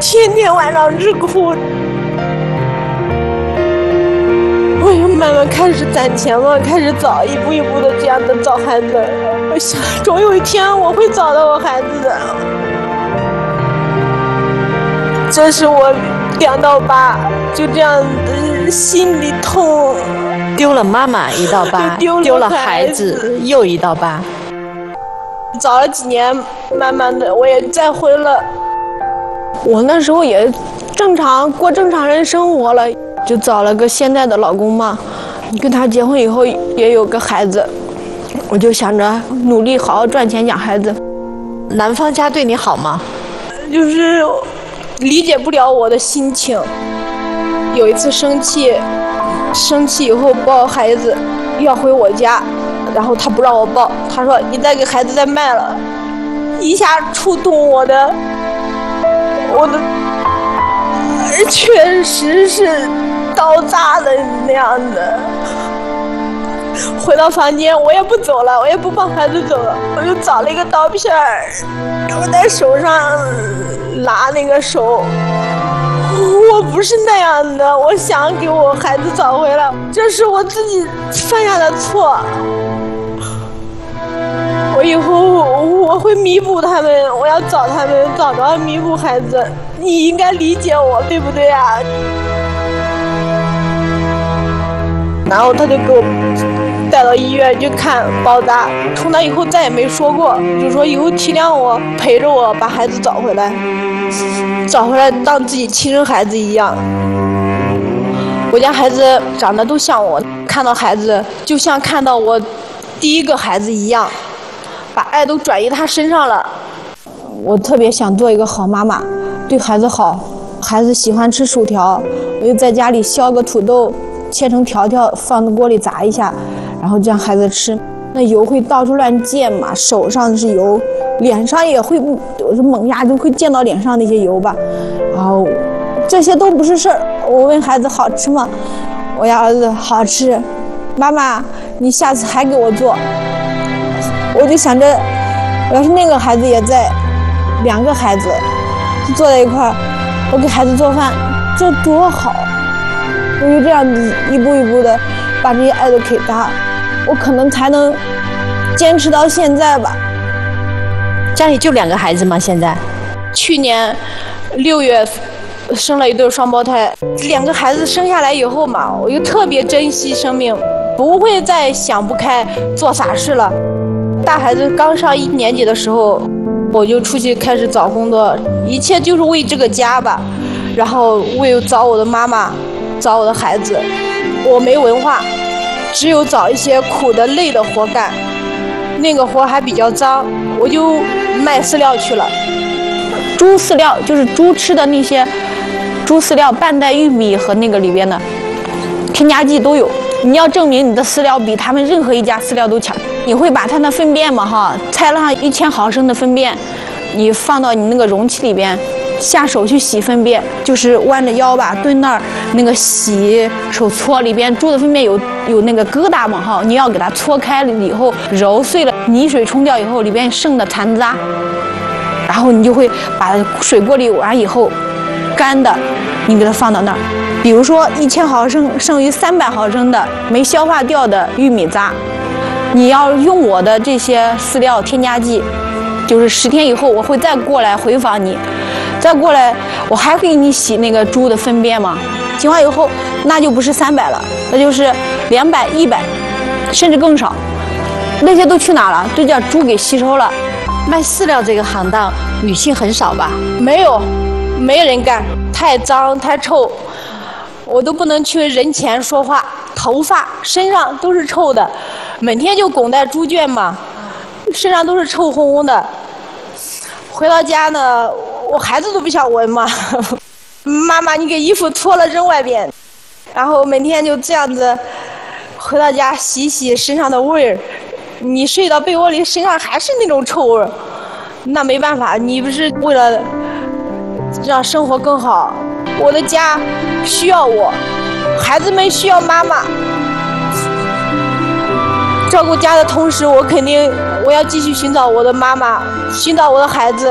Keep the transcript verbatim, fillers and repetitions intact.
天天晚上直哭。我又慢慢开始攒钱了，开始找，一步一步的这样的找孩子。我想，总有一天我会找到我孩子的。这是我两道疤，就这样子心里痛。 丢了妈妈一道疤， 丢了丢了孩子又一道疤。 找了几年，慢慢的我也再婚了。我那时候也正常过正常人生活了，就找了个现在的老公嘛。跟他结婚以后也有个孩子，我就想着努力好好赚钱养孩子。 男方家对你好吗？ 就是理解不了我的心情。有一次生气，生气以后抱孩子要回我家，然后他不让我抱，他说你再给孩子再卖了，一下触动我的，我的确实是刀扎的那样的。回到房间，我也不走了，我也不抱孩子走了，我就找了一个刀片儿，我在手上拉那个手。我不是那样的，我想给我孩子找回来，这是我自己犯下的错。我以后我会弥补他们，我要找他们，找着弥补孩子。你应该理解我，对不对啊？然后他就给我带到医院去看包扎，从那以后再也没说过，就说以后体谅我，陪着我把孩子找回来，找回来当自己亲生孩子一样。我家孩子长得都像我，看到孩子就像看到我第一个孩子一样，把爱都转移他身上了。我特别想做一个好妈妈，对孩子好。孩子喜欢吃薯条，我就在家里削个土豆，切成条条，放在锅里炸一下，然后这样孩子吃。那油会到处乱溅嘛，手上是油，脸上也会，我说猛压就会溅到脸上那些油吧。然后这些都不是事儿。我问孩子好吃吗？我家儿子好吃。妈妈，你下次还给我做。我就想着，要是那个孩子也在，两个孩子坐在一块儿，我给孩子做饭，这多好。我就这样子一步一步的把这些爱都给他，我可能才能坚持到现在吧。 家里就两个孩子吗？现在？ 去年六月生了一对双胞胎，两个孩子生下来以后嘛，我就特别珍惜生命，不会再想不开做傻事了。大孩子刚上一年级的时候，我就出去开始找工作，一切就是为这个家吧，然后为找我的妈妈，找我的孩子。我没文化，只有找一些苦的累的活干，那个活还比较脏，我就卖饲料去了。猪饲料就是猪吃的那些猪饲料，半袋玉米和那个里边的添加剂都有。你要证明你的饲料比他们任何一家饲料都强，你会把它的粪便嘛哈，拆了上一千毫升的粪便，你放到你那个容器里边，下手去洗粪便，就是弯着腰吧，蹲那儿那个洗手搓，里边猪的粪便有有那个疙瘩嘛哈，你要给它搓开了以后揉碎了，泥水冲掉以后里边剩的残渣，然后你就会把水过滤完以后干的，你给它放到那儿。比如说一千毫升剩余三百毫升的没消化掉的玉米渣，你要用我的这些饲料添加剂，就是十天以后我会再过来回访你，再过来我还会给你洗那个猪的粪便嘛，洗完以后那就不是三百了，那就是两百、一百，甚至更少。那些都去哪了？都叫猪给吸收了。 卖饲料这个行当，女性很少吧？ 没有，没人干，太脏太臭，我都不能去人前说话，头发身上都是臭的，每天就拱带猪圈嘛，身上都是臭烘烘的。回到家呢，我孩子都不想闻嘛，妈妈你给衣服脱了扔外边，然后每天就这样子回到家洗洗身上的味儿，你睡到被窝里身上还是那种臭味儿，那没办法，你不是为了让生活更好，我的家需要我，孩子们需要妈妈。照顾家的同时，我肯定我要继续寻找我的妈妈，寻找我的孩子。